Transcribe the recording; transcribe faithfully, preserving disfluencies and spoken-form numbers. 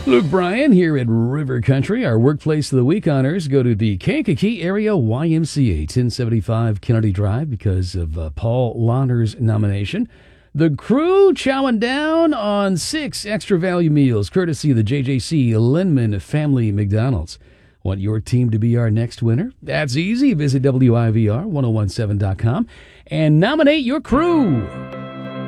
Luke Bryan here at River Country. Our Workplace of the Week honors go to the Kankakee Area Y M C A, ten seventy-five Kennedy Drive, because of uh, Paul Lahner's nomination. The crew chowing down on six extra value meals, courtesy of the J J C Linman Family McDonald's. Want your team to be our next winner? That's easy. Visit W I V R ten seventeen dot com and nominate your crew.